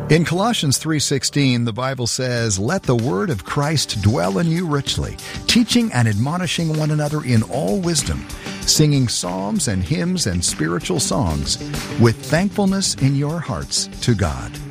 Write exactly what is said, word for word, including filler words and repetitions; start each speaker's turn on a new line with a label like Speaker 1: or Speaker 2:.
Speaker 1: In Colossians three sixteen, the Bible says, "Let the word of Christ dwell in you richly, teaching and admonishing one another in all wisdom, singing psalms and hymns and spiritual songs with thankfulness in your hearts to God."